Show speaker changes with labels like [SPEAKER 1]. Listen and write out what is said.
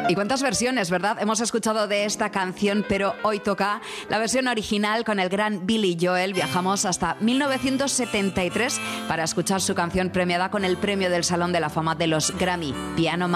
[SPEAKER 1] Y cuántas versiones, ¿verdad? Hemos escuchado de esta canción, pero hoy toca la versión original con el gran Billy Joel. Viajamos hasta 1973 para escuchar su canción premiada con el premio del Salón de la Fama de los Grammy, Piano Man.